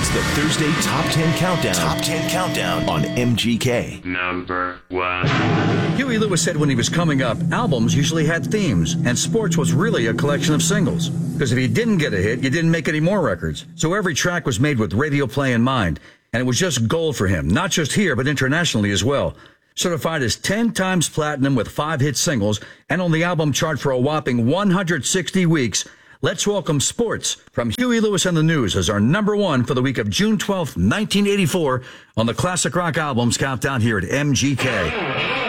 the Thursday Top 10 Countdown. Top 10 Countdown on MGK. Number 1. Huey Lewis said when he was coming up, albums usually had themes, and sports was really a collection of singles. Because if you didn't get a hit, you didn't make any more records. So every track was made with radio play in mind, and it was just gold for him, not just here, but internationally as well. Certified as 10 times platinum with 5 hit singles, and on the album chart for a whopping 160 weeks, let's welcome Sports from Huey Lewis and the News as our number 1 for the week of June 12th, 1984 on the Classic Rock Albums Countdown here at MGK.